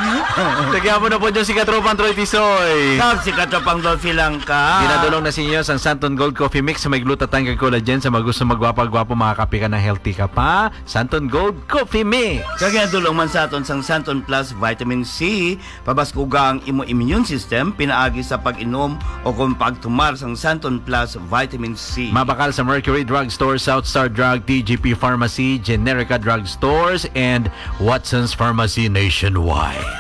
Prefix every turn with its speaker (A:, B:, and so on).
A: Lagyan mo na po dyan si Katropang Troy Tisoy.
B: Kag si Katropang Dolphy lang ka.
A: Ginadulong na sa inyo sa Santon Gold Coffee Mix sa may glutatang kag collagen sa mga gusto magwapa-gwapo makakapi ka ng healthy ka pa. Santon Gold Coffee Mix.
B: Kag ginadulong man sa aton sang Santon Plus Vitamin C, pabaskuga ang imo immune system pinaagi sa pag-inom o kung pagtumar sang Santon Plus Vitamin C.
A: Mabakal sa Mercury Drug Store, South Star Drug, TGP Pharmacy, Generica Drug Stores, and Watson's Pharmacy nationwide.